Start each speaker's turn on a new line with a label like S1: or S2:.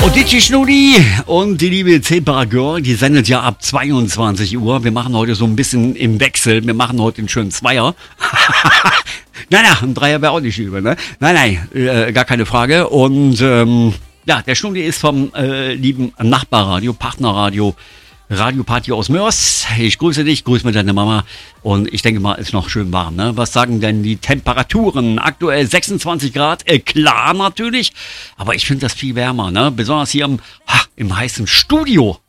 S1: Und DJ Schnudi und die liebe Zebra Girl, die sendet ja ab 22 Uhr. Wir machen heute so ein bisschen im Wechsel. Wir machen heute einen schönen Zweier. Nein, ein Dreier wäre auch nicht übel, ne? Nein, gar keine Frage. Und ja, der Schnudi ist vom lieben Nachbarradio, Partnerradio, Radio Party aus Mörs. Ich grüße dich, grüße mit deiner Mama und ich denke mal, ist noch schön warm, ne? Was sagen denn die Temperaturen? Aktuell 26 Grad, klar natürlich, aber ich finde das viel wärmer, ne? Besonders hier im heißen Studio.